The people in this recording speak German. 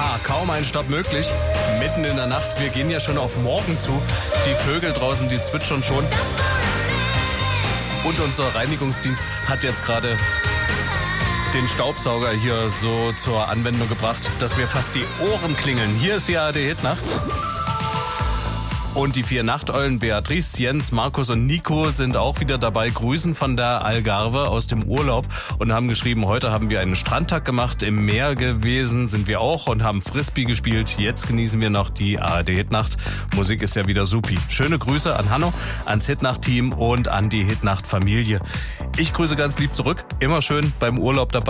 Ja, kaum ein Stopp möglich. Mitten in der Nacht, wir gehen ja schon auf morgen zu. Die Vögel draußen, die zwitschern schon. Und unser Reinigungsdienst hat jetzt gerade den Staubsauger hier so zur Anwendung gebracht, dass mir fast die Ohren klingeln. Hier ist die ARD-Hitnacht. Und die 4 Nachteulen, Beatrice, Jens, Markus und Nico, sind auch wieder dabei. Grüßen von der Algarve aus dem Urlaub und haben geschrieben, heute haben wir einen Strandtag gemacht, im Meer gewesen sind wir auch und haben Frisbee gespielt. Jetzt genießen wir noch die ARD-Hitnacht. Musik ist ja wieder supi. Schöne Grüße an Hanno, ans Hitnacht-Team und an die Hitnacht-Familie. Ich grüße ganz lieb zurück. Immer schön beim Urlaub dabei.